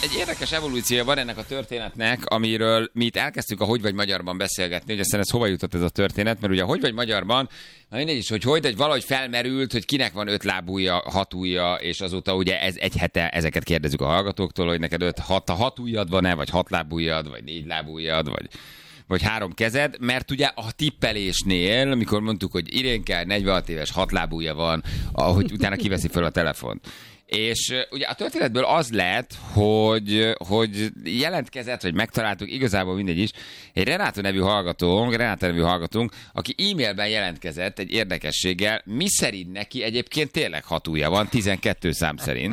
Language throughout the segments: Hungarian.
egy érdekes evolúciója van ennek a történetnek, amiről mi itt elkezdtük a Hogy vagy magyarban beszélgetni, hogy aztán ez hova jutott ez a történet, mert ugye a Hogy vagy magyarban, na mindegy is, hogy valahogy felmerült, hogy kinek van 5 lábúja, 6 ujja, és azóta ugye ez egy hete ezeket kérdezzük a hallgatóktól, hogy neked 6 ujjad van-e, vagy 6 lábújad, vagy 4 lábújad, vagy 3 kezed, mert ugye a tippelésnél, amikor mondtuk, hogy Irénke 46 éves, 6 lábúja van, ahogy utána kiveszi fel a telefont. És ugye a történetből az lett, hogy jelentkezett, vagy megtaláltuk, igazából mindegy is, egy Renáta nevű hallgatónk, aki e-mailben jelentkezett egy érdekességgel, miszerint neki egyébként tényleg 6 ujja van, 12 szám szerint.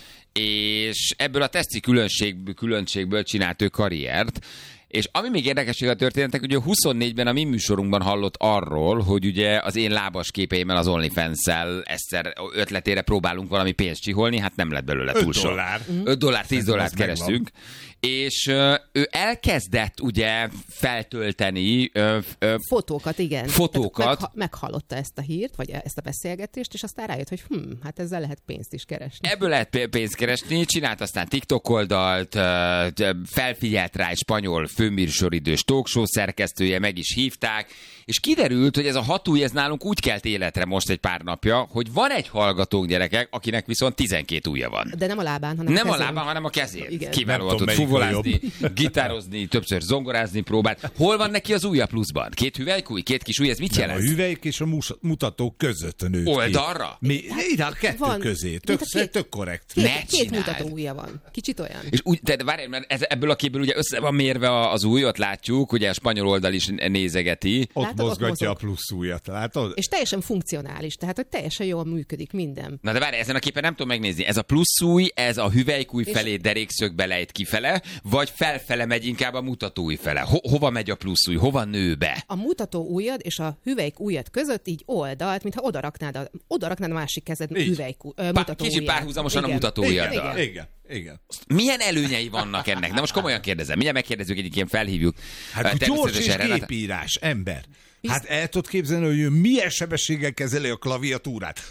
És ebből a teszti különbségből csinált ő karriert. És ami még érdekesség a történetek, ugye 24-ben a mi műsorunkban hallott arról, hogy ugye az én lábas képeimmel az OnlyFans-szel egyszer ötletére próbálunk valami pénzt csiholni, hát nem lett belőle túl sok. $5, $10 kerestünk. És ő elkezdett ugye feltölteni fotókat, igen. Fotókat. Meghallotta ezt a hírt, vagy ezt a beszélgetést, és aztán rájött, hogy hát ezzel lehet pénzt is keresni. Ebből lehet pénzt keresni, csinált aztán TikTok oldalt, felfigyelt rá egy spanyol főműsoridős talkshow szerkesztője, meg is hívták, és kiderült, hogy ez a 6 ujj, ez nálunk úgy kelt életre most egy pár napja, hogy van egy hallgatónk, gyerekek, akinek viszont 12 ujja van. De nem a lábán, hanem nem a lábán, hanem a kezén. Igen. Kiválóan tud fuvolázni, gitározni, többször zongorázni próbált. Hol van neki az ujja pluszban? 2 hüvelykúj, 2 kis ujj, ez mit jelent? A hüvelyk és a mutatók között nőtt oldalra? Ide a 2 van, közé. Tök korrekt. Két mutató ujja van. Kicsit olyan. És úgy, de várj, mert ebből a képből ugye össze van mérve az ujj, ott látjuk, ugye a spanyol oldal is nézegeti. Ott mozgatja a plusz ujjat, látod? És teljesen funkcionális, tehát hogy teljesen jól működik minden. Na de várj, ezen a képen nem tudom megnézni. Ez a plusz ujj, ez a hüvelykúj felé derékszögbe lejt kifele, vagy felfele megy inkább a mutatóujj fele? Hova megy a plusz ujj? Hova nő be? A mutató ujjad és a hüvelyk ujjad között így oldalt, mintha odaraknád a másik kezed mutató ujját. Kicsit párhuzamosan a mutató ujjaddal. Igen. Milyen előnyei vannak ennek? De most komolyan kérdezem. Mindjárt megkérdezzük, egyébként felhívjuk. Hát gyors és gépírás, ember. Hát el tudod képzelni, hogy ő milyen sebességgel kezeli a klaviatúrát.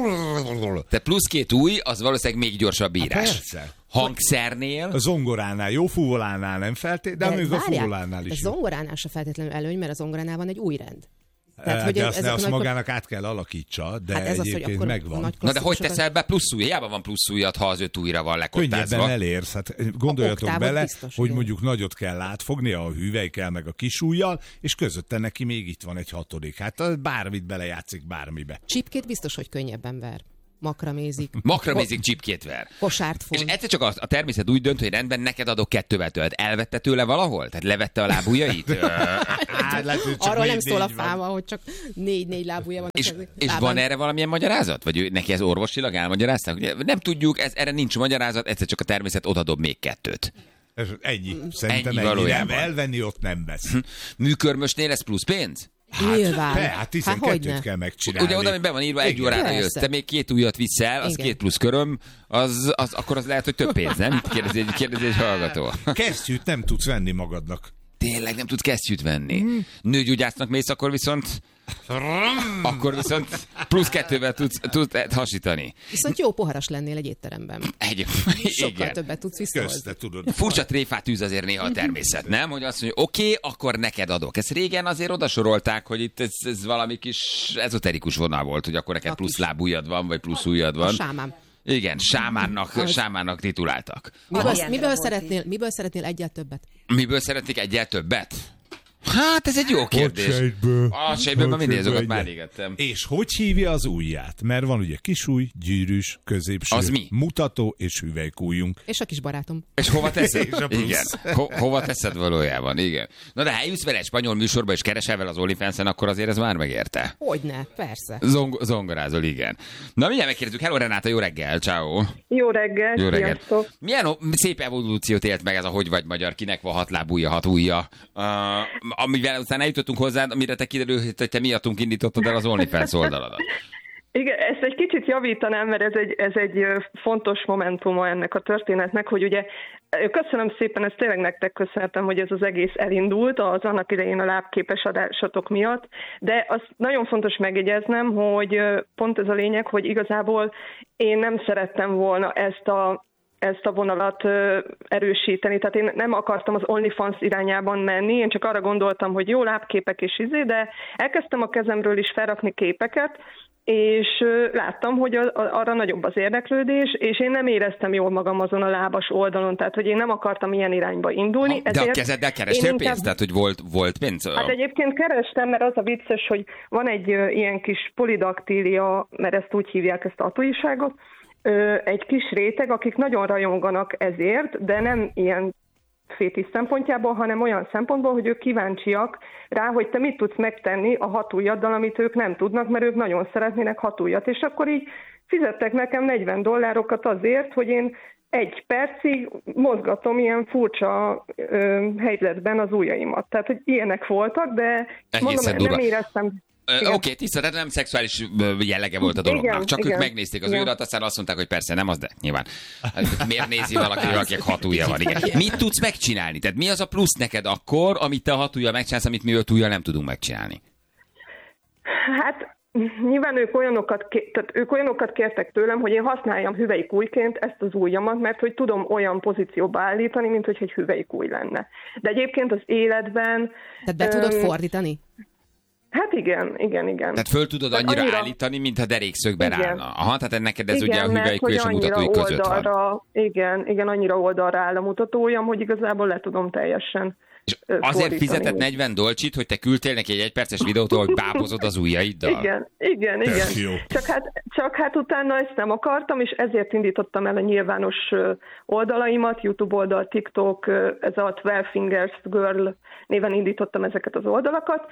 Tehát plusz 2 ujj, az valószínűleg még gyorsabb írás. Persze. Hangszernél? A zongoránál, jó fuvolánál nem feltétlenül, de még a fuvolánál is. A zongoránál se feltétlenül előny, mert a zongoránál van egy újrend. Tehát, de azt magának át kell alakítsa, de hát egyébként megvan. Na de hogy teszel be plusz ujj? Hiába van plusz ujjad, ha az 5 ujjra van lekottázva. Könnyebben elérsz. Hát gondoljatok bele, biztos, hogy mondjuk nagyot kell átfogni a hüvelykkel meg a kis ujjal, és közötte neki még itt van egy 6. Hát bármit belejátszik bármibe. Csipkét biztos, hogy könnyebben ver. Makramézik csipkét ver. Kosárt fog. És egyszer csak a természet úgy dönt, hogy rendben, neked adok 2-vel tölt. Elvette tőle valahol? Tehát levette a lábujjait? Arról nem szól a fáma, hogy csak 4 lábúja van. És van erre valamilyen magyarázat? Vagy neki ez orvosilag elmagyarázták? Ugye, nem tudjuk, erre nincs magyarázat, egyszer csak a természet odadob még 2. Ennyi. Szerintem ennyi. Nem, elvenni ott nem vesz. Műkörmösnél ez plusz pénz? Hát 12-t kell megcsinálni. Ugye oda, hogy be van írva, 1 órára jössz, te még 2 ujjat viszel, az 2 plusz köröm, akkor az lehet, hogy több pénz, nem? Kérdezi egy hallgató. Kesztyűt nem tudsz venni magadnak. Tényleg nem tudsz kesztyűt venni. Nőgyógyásznak mész, akkor viszont plusz 2-vel tudsz hasítani. Viszont jó poharas lennél egy étteremben. Sokkal többet tudsz visszahozni. Furcsa tréfát űz azért néha a természet, nem? Hogy azt mondja, oké, akkor neked adok. Ezt régen azért odasorolták, hogy itt ez valami kis ezoterikus vonal volt, hogy akkor neked plusz lábujjad van, vagy plusz ujjad van. A sámán. Igen, sámánnak tituláltak. Miből szeretnél egyel többet? Miből szeretnék egyel többet? Hát ez egy jó kérdés. A sejtből mindig azokat már égettem. És hogy hívja az ujját? Mert van ugye kisúj, gyűrűs, középső, az mi? Mutató és hüvelykújjunk. És a kis barátom. És hova teszed? Igen. Hova teszed valójában? Igen. Na de ha eljutsz vele egy spanyol műsorba és keresel vele az OnlyFans-en, akkor azért ez már megérte. Hogyne, persze. Zongorázol, igen. Na mindjárt megkérdezzük. Hello Renáta, jó reggel, ciao. Jó reggel. Jó reggel. Milyen szép evolúciót élt meg ez a Hogy vagy magyar, kinek van 6 lábúja, 6 ujja. Amivel aztán eljutottunk hozzád, amire te kiderült, hogy te miattunk indítottad el az OnlyFans oldaladat. Igen, ezt egy kicsit javítanám, mert ez egy fontos momentuma ennek a történetnek, hogy ugye köszönöm szépen, ezt tényleg nektek köszönhetem, hogy ez az egész elindult az annak idején a lábképes adásatok miatt, de azt nagyon fontos megjegyeznem, hogy pont ez a lényeg, hogy igazából én nem szerettem volna ezt a ezt a vonalat erősíteni. Tehát én nem akartam az OnlyFans irányában menni, én csak arra gondoltam, hogy jó lábképek és de elkezdtem a kezemről is felrakni képeket, és láttam, hogy arra nagyobb az érdeklődés, és én nem éreztem jól magam azon a lábas oldalon, tehát hogy én nem akartam ilyen irányba indulni. De a kezeddel kerestél pénzt? Tehát, hogy volt pénz? Hát egyébként kerestem, mert az a vicces, hogy van egy ilyen kis polidaktília, mert ezt úgy hívják, ezt a tatuiságot, egy kis réteg, akik nagyon rajonganak ezért, de nem ilyen fétisz szempontjából, hanem olyan szempontból, hogy ők kíváncsiak rá, hogy te mit tudsz megtenni a hatujjaddal, amit ők nem tudnak, mert ők nagyon szeretnének hatujjat. És akkor így fizettek nekem $40 azért, hogy én 1 percig mozgatom ilyen furcsa helyzetben az ujjaimat. Tehát, hogy ilyenek voltak, de mondom, nem éreztem... Oké, tiszta, tehát nem szexuális jellege volt a dolognak. Igen, csak ők megnézték az ujjadat, aztán azt mondták, hogy persze nem az, de nyilván. Miért nézi valaki, akinek 6 ujja van? Igen. Mit tudsz megcsinálni? Tehát mi az a plusz neked akkor, amit te a 6 ujjal megcsinálsz, amit mi 5 ujjal nem tudunk megcsinálni? Hát nyilván ők olyanokat kértek tőlem, hogy én használjam hüvelykujjként ezt az ujjamat, mert hogy tudom olyan pozícióba állítani, mint hogy egy hüvelykujj lenne. De egyébként az életben... Tehát be tudod fordítani? Hát igen. Tehát föl tudod annyira állítani, mintha derékszögben állna. Aha, tehát neked ez ugye a hüvelykúj és a mutatói között van. Igen, annyira oldalra áll a mutatójam, hogy igazából le tudom teljesen és azért fizetett $40, hogy te küldtél neki egy 1 perces videót, hogy bábozod az ujjaiddal? Igen. Csak hát utána ezt nem akartam, és ezért indítottam el a nyilvános oldalaimat, YouTube oldal, TikTok, ez a 12 Fingers Girl néven indítottam ezeket az oldalakat,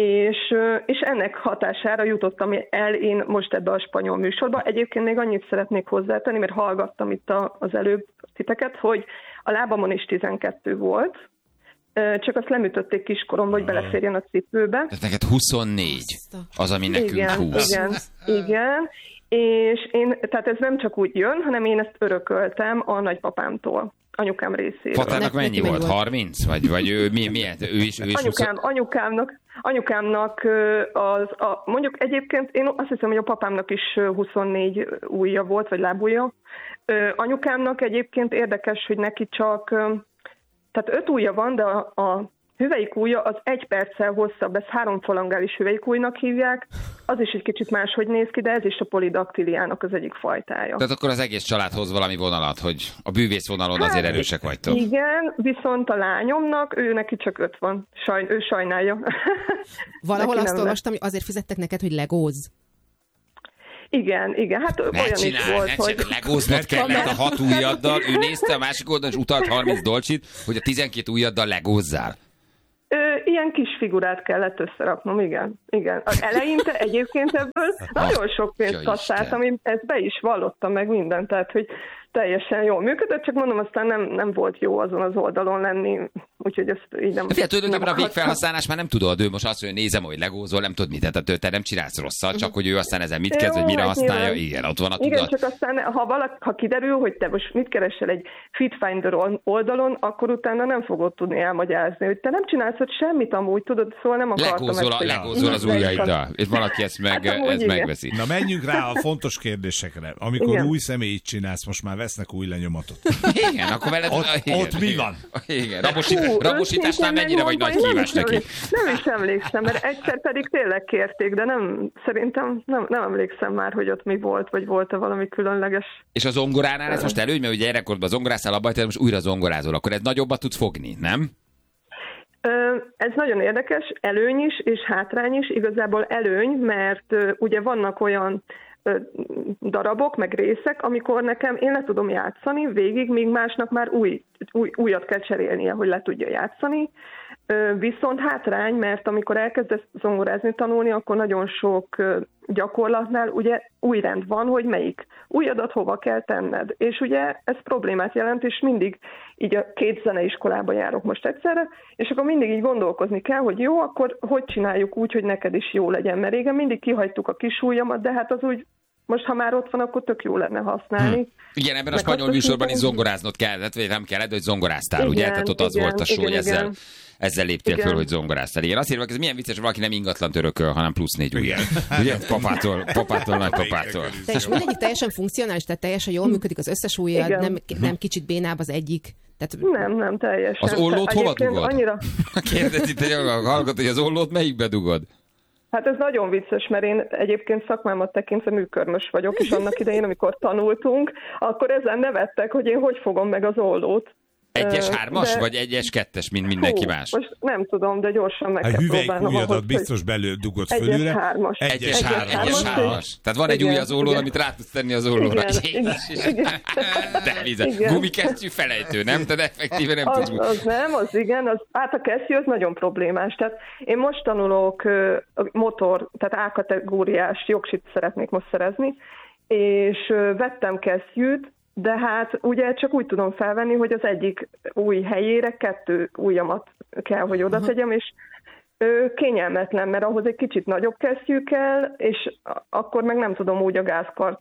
és ennek hatására jutottam el én most ebbe a spanyol műsorba. Egyébként még annyit szeretnék hozzátenni, mert hallgattam itt az előbb titeket, hogy a lábamon is 12 volt, csak azt lemütötték kiskoromba, hogy beleférjen a cipőbe. Tehát neked 24, az, ami nekünk 20. Igen. És tehát ez nem csak úgy jön, hanem én ezt örököltem a nagypapámtól, anyukám részéről. Fatának mennyi volt? 30? Vagy ő milyen? Ő is anyukámnak mondjuk egyébként én azt hiszem, hogy a papámnak is 24 ujja volt, vagy lábujja. Anyukámnak egyébként érdekes, hogy neki csak... Tehát 5 ujja van, de a hüvelykujja az 1 perccel hosszabb, ezt 3 falangális hüvelykujjnak hívják, az is egy kicsit máshogy néz ki, de ez is a polidaktiliának az egyik fajtája. Tehát akkor az egész család hoz valami vonalat, hogy a bűvész vonalon azért erősek vagytok. Igen, viszont a lányomnak, ő neki csak 5 van. Ő sajnálja. Valahol azt olvastam, hogy azért fizettek neked, hogy legózz. Igen, hát olyan is volt, hogy... Legóznod kellett a 6 ujjaddal, ő nézte a másik oldalon, és utalt $30, hogy a 12 ujjaddal legózzál. Ilyen kis figurát kellett összeraknom, igen. Az eleinte egyébként ebből nagyon sok pénzt kasszáltam, én ezt be is vallottam meg mindent, tehát hogy teljesen jól működött, csak mondom, aztán nem volt jó azon az oldalon lenni, úgyhogy ezt így nem... Tulajdonképpen a végfelhasználás már nem tudod, ő most azt mondja, nézem, hogy legózol, nem tudod mit, tehát te nem csinálsz rosszat, csak hogy ő aztán ezen mit kezd, hogy mire használja, igen, ott van a tudat. Igen, csak aztán, ha kiderül, hogy te most mit keresel egy Fitfinder oldalon, akkor utána nem fogod tudni elmagyarázni, hogy te nem csinálsz ott semmit amúgy, tudod, szóval nem akartam ezt. Legózol az ujjaiddal, és valaki ezt megveszi. Na menjünk rá a fontos kérdésekre. Amikor új személyt csinálsz, most már vesznek új lenyomatot. Igen, akkor veled... Ott mi van? Igen, rabosításnál mennyire vagy nagy kívás neki? Nem is emlékszem, mert egyszer pedig tényleg kérték, de szerintem nem emlékszem már, hogy ott mi volt, vagy volt-e valami különleges. És a zongoránál ez most előny, mert ugye gyerekkorban zongorászál abba, hogy most újra zongorázol, akkor ez nagyobbat tudsz fogni, nem? Ez nagyon érdekes, előny is és hátrány is. Igazából előny, mert ugye vannak olyan darabok, meg részek, amikor nekem én le tudom játszani végig, míg másnak már újat kell cserélnie, hogy le tudja játszani. Viszont hátrány, mert amikor elkezdesz zongorázni, tanulni, akkor nagyon sok gyakorlatnál ugye új rend van, hogy melyik ujjadat hova kell tenned. És ugye ez problémát jelent, és mindig így a 2 zeneiskolába járok most egyszerre, és akkor mindig így gondolkozni kell, hogy jó, akkor hogy csináljuk úgy, hogy neked is jó legyen. Mert régen mindig kihagytuk a kis ujjamat, de hát az úgy most ha már ott van, akkor tök jó lenne használni. Igen, ebben a spanyol műsorban is zongoráznod kellett, vagy nem kellett, hogy zongoráztál, igen, ugye? Tehát ott az volt a show, hogy ezzel léptél föl, hogy zongoráztál. Igen, azt írva, ez milyen vicces, valaki nem ingatlan örököl, hanem +4 ujjal. Ugye? Papától, nagypapától. És mindegyik teljesen funkcionális, tehát teljesen jól működik az összes ujjad, nem kicsit bénább az egyik. Tehát... Nem, teljesen. Az ollót hova dugod? Annyira... Kérdez itt egy hallgató, hogy az ollót melyikbe dugod? Hát ez nagyon vicces, mert én egyébként szakmámat tekintve műkörmös vagyok, és annak idején, amikor tanultunk, akkor ezen nevettek, hogy én hogy fogom meg az ollót. 1-es 3-as, vagy 1-es 2-es, mint mindenki más? Most nem tudom, de gyorsan meg kell próbálnom. A hüvelykujjadat biztos belül dugod fölülre. 1-es 3-as. Tehát van egy új az ollón, amit rá tudsz tenni az ollóra. De gumikesztyű felejtő, nem? Tehát effektíve nem tudsz. Az nem, az igen. Hát a kesztyű az nagyon problémás. Tehát én most tanulok motor, tehát A-kategóriás jogsit szeretnék most szerezni, és vettem kesztyűt, de hát ugye csak úgy tudom felvenni, hogy az egyik új helyére 2 ujjamat kell, hogy oda tegyem, és kényelmetlen, mert ahhoz egy kicsit nagyobb kesztyű kell, és akkor meg nem tudom úgy a gázkart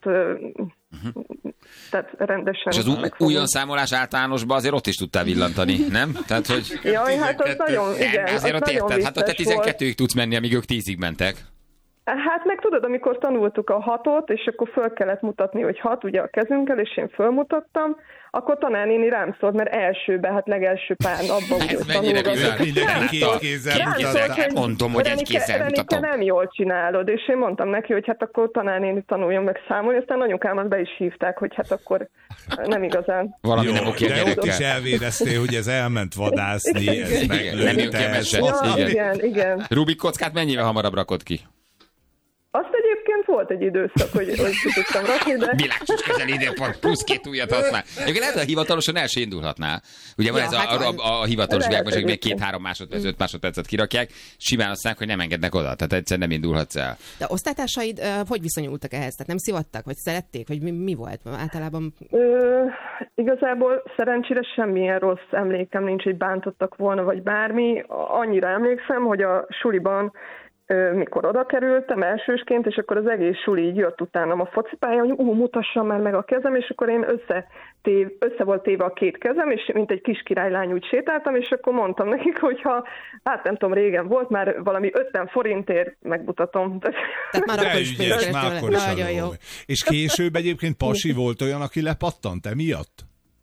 tehát rendesen. És az újonszámolás általánosban azért ott is tudtál villantani, nem? Tehát, hogy... Jaj, hát az nagyon, igen. Azért ott érted, hát te 12-ig tudsz menni, amíg ők 10-ig mentek. Hát meg tudod, amikor tanultuk a 6-ot, és akkor föl kellett mutatni, hogy 6 ugye a kezünkkel, és én fölmutattam, akkor tanárnéni rám szólt, mert elsőben, hát legelső pár napban ugye tanulgattuk. Mindenki két kézzel mutatott. Mondom, hogy egy kézzel mutatom. Nem jól csinálod, és én mondtam neki, hogy hát akkor tanárnéni tanuljon meg számolni, aztán anyukámat be is hívták, hogy hát akkor nem igazán. Valami nem oké. De ott is elvéreztél, hogy ez elment vadászni, ez meglőtte. Igen. Rubik kockát mennyivel hamarabb rakod ki? Azt egyébként volt egy időszak, hogy ki tudtam rakni, de... Világos közel időpont, +2 ujjat használ. Egyébként lehet, hogy hivatalosan el se indulhatná. Ugye van ez a hivatalos világban, hogy még 2-3 másodperc, 5 másodpercet kirakják, simán aztán, hogy nem engednek oda, tehát egyszerűen nem indulhatsz el. De osztálytársaid hogy viszonyultak ehhez? Tehát nem szivattak, vagy szerették, vagy mi volt általában? Igazából szerencsére semmilyen rossz emlékem nincs, hogy bántottak volna, vagy bármi. Annyira emlékszem, hogy a suliban mikor oda kerültem elsősként, és akkor az egész suli így jött utánam a focipálya, hogy mutassam már meg a kezem, és akkor én össze volt téve a 2 kezem, és mint egy kis királylány úgy sétáltam, és akkor mondtam nekik, hogyha, hát nem tudom, régen volt, már valami 50 forintért megmutatom. Tehát már akkor is nagyon jó. És később egyébként pasi volt olyan, aki lepattant emiatt?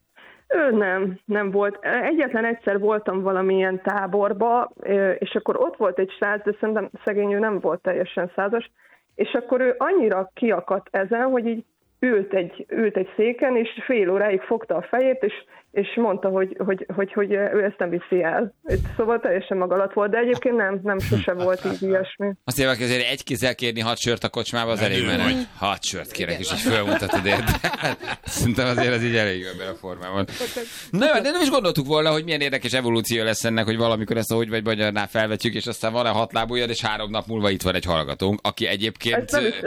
Nem volt. Egyetlen egyszer voltam valamilyen táborba, és akkor ott volt egy srác, de szerintem szegény ő nem volt teljesen 100-as, és akkor ő annyira kiakadt ezen, hogy így ült egy széken, és fél óráig fogta a fejét, és mondta, hogy ő ezt nem viszi el. Szóval teljesen maga alatt volt, de egyébként nem sose volt így ilyesmi. Azt mondják, hogy azért egy kézzel kérni 6 sört a kocsmába, az elég menő. 6 sört kérek, és így fölmutatod érte. Szerintem azért az így elég ebben a formában. Na jó, de nem is gondoltuk volna, hogy milyen érdekes evolúció lesz ennek, hogy valamikor ezt a hogy vagy magyarnál felvetjük, és aztán van-e 6 lábujjad, és 3 nap múlva itt van egy hallgatónk, aki egyébként...